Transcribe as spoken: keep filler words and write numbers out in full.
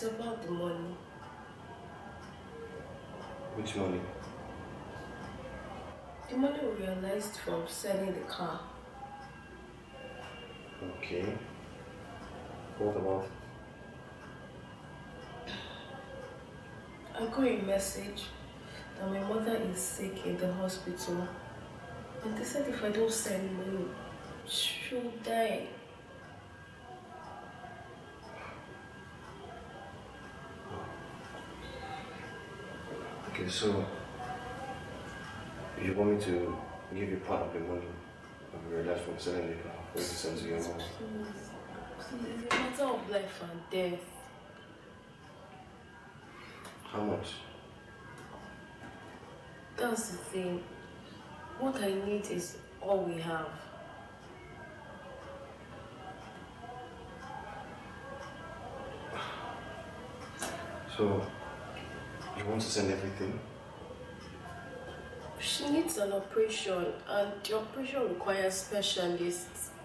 It's about the money. Which money? The money we realized from selling the car. Okay. What about it? I got a message that my mother is sick in the hospital. And they said if I don't send money, she'll die. Okay, so you want me to give you part of the money that we realized from selling the car for you to send to your mom? Please, please, it's a matter of life and death. How much? That's the thing. What I need is all we have. So, you want to send everything? She needs an operation, and the operation requires specialists.